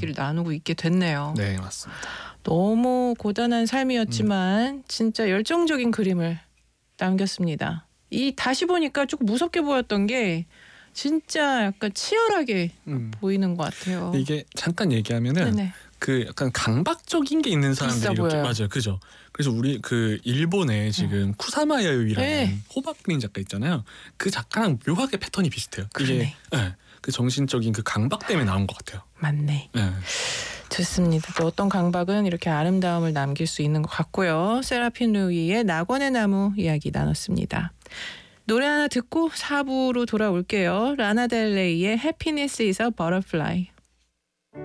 이야기를 나누고 있게 됐네요. 네, 맞습니다. 너무 고단한 삶이었지만 진짜 열정적인 그림을 남겼습니다. 이 다시 보니까 조금 무섭게 보였던 게 진짜 약간 치열하게 보이는 것 같아요. 이게 잠깐 얘기하면은 네네. 그 약간 강박적인 게 있는 사람들이 이렇게 보여요. 맞아요, 그죠? 그래서 우리 그 일본에 지금 쿠사마 야요이라는 네. 호박 그림 작가 있잖아요. 그 작가랑 묘하게 패턴이 비슷해요. 그러네. 이게 네, 그 정신적인 그 강박 때문에 나온 것 같아요. 맞네. 네. 좋습니다. 또 어떤 강박은 이렇게 아름다움을 남길 수 있는 것 같고요. 세라핀 루이의 낙원의 나무 이야기 나눴습니다. 노래 하나 듣고 4부로 돌아올게요. 라나델레이의 Happiness is a Butterfly.